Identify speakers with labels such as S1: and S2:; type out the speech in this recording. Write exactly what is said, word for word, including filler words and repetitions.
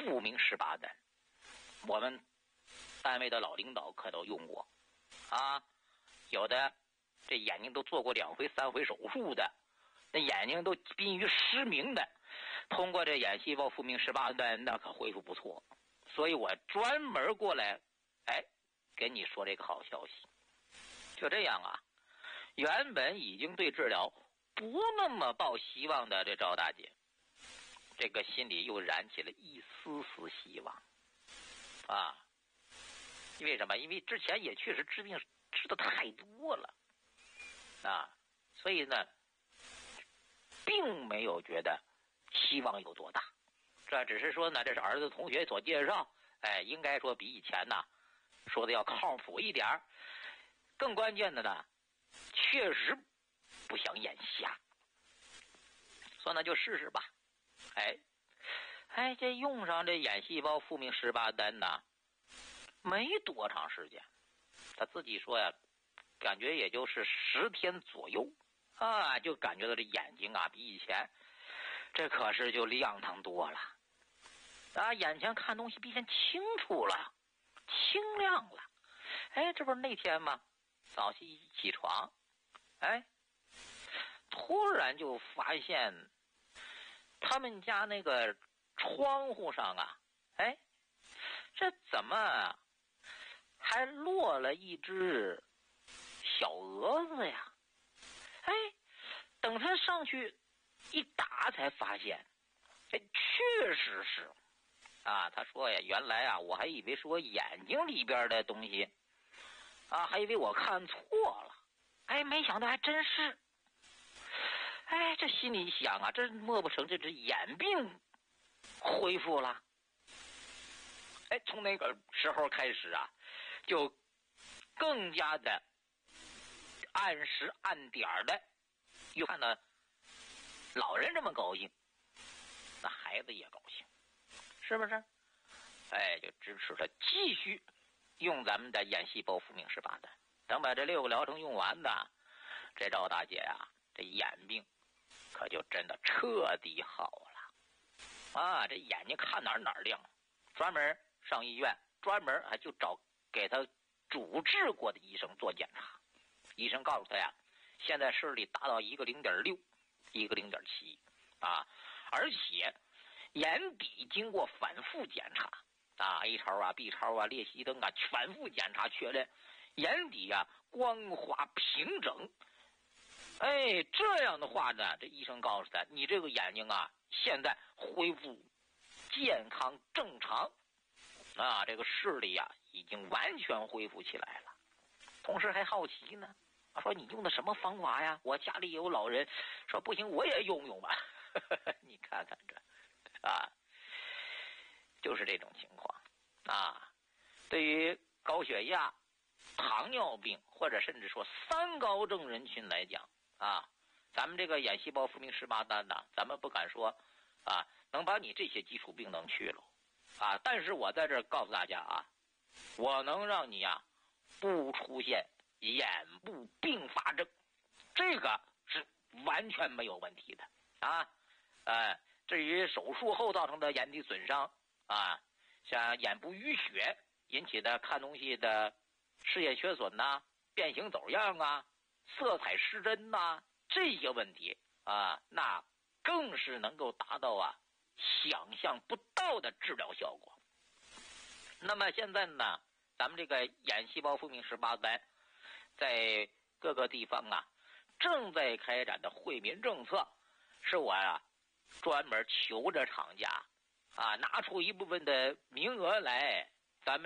S1: 复明十八单，我们单位的老领导可都用过啊，有的这眼睛都做过两回三回手术的，那眼睛都濒于失明的，通过这眼细胞复明十八单，那可恢复不错。所以我专门过来，哎，跟你说这个好消息。就这样啊，原本已经对治疗不那么抱希望的这赵大姐，这个心里又燃起了一丝丝希望啊。因为什么？因为之前也确实治病治的太多了啊，所以呢并没有觉得希望有多大，这只是说呢，这是儿子同学所介绍，哎，应该说比以前呢说的要靠谱一点。更关键的呢，确实不想眼瞎，所以呢就试试吧。哎哎，这用上这眼细胞复明十八单呢，没多长时间，他自己说呀，感觉也就是十天左右啊，就感觉到这眼睛啊比以前这可是就亮堂多了啊，眼前看东西比以前清楚了，清亮了。哎，这不是那天吗？早起一起床，哎，突然就发现他们家那个窗户上啊，哎，这怎么还落了一只小蛾子呀？哎，等他上去一打才发现，哎，确实是啊。他说呀，原来啊，我还以为是我眼睛里边的东西啊，还以为我看错了，哎，没想到还真是。哎，这心里想啊，这莫不成这只眼病恢复了？哎，从那个时候开始啊，就更加的按时按点的，又看到老人这么高兴，那孩子也高兴，是不是？哎，就支持他继续用咱们的眼细胞复明十八单。等把这六个疗程用完的，这赵大姐啊，这眼病可就真的彻底好了啊！这眼睛看哪儿哪儿亮，专门上医院，专门还就找给他主治过的医生做检查。医生告诉他呀，现在视力达到一个零点六，一个零点七啊，而且眼底经过反复检查啊 ，A 超啊、B 超啊、裂隙灯啊，反复检查确认眼底啊光滑平整。哎，这样的话呢，这医生告诉他，你这个眼睛啊，现在恢复健康正常啊，这个视力啊已经完全恢复起来了。同时还好奇呢，说你用的什么方法呀？我家里有老人，说不行我也用用吧。你看看这啊，就是这种情况啊。对于高血压、糖尿病或者甚至说三高症人群来讲啊，咱们这个眼细胞复明十八单呢，咱们不敢说啊能把你这些基础病能去了啊，但是我在这儿告诉大家啊，我能让你啊不出现眼部并发症，这个是完全没有问题的啊。呃，至于手术后造成的眼底损伤啊，像眼部淤血引起的看东西的视野缺损呐、变形走样啊、色彩失真呐、这些问题啊，那更是能够达到啊想象不到的治疗效果。那么现在呢，咱们这个眼细胞复明十八单在各个地方啊正在开展的惠民政策，是我啊专门求着厂家啊拿出一部分的名额来